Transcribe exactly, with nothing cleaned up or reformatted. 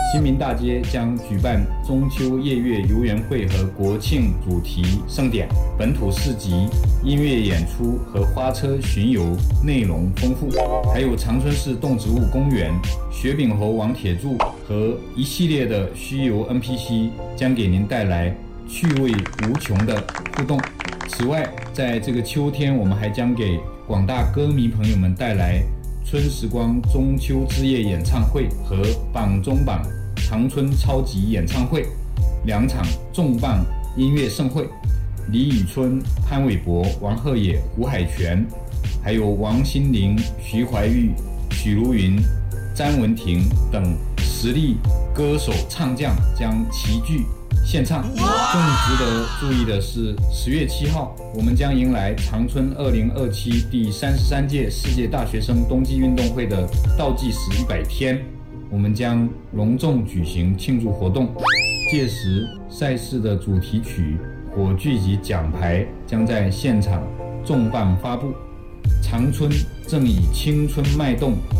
新民大街将举办中秋夜月游园会和国庆主题盛典，本土市集、音乐演出和花车巡游内容丰富，还有长春市动植物公园、雪柄猴王铁柱和一系列的虚游 N P C 将给您带来趣味无穷的互动。此外，在这个秋天，我们还将给广大歌迷朋友们带来春时光中秋之夜演唱会和榜中榜长春超级演唱会两场重磅音乐盛会，李宇春、潘玮柏、王鹤野、胡海泉，还有王心凌、徐怀钰、许茹芸、詹雯婷等实力歌手唱将将齐聚献唱。更值得注意的是，十月七号，我们将迎来长春二零二七第三十三届世界大学生冬季运动会的倒计时一百天，我们将隆重举行庆祝活动。届时，赛事的主题曲、火炬及奖牌将在现场重磅发布。长春正以青春脉动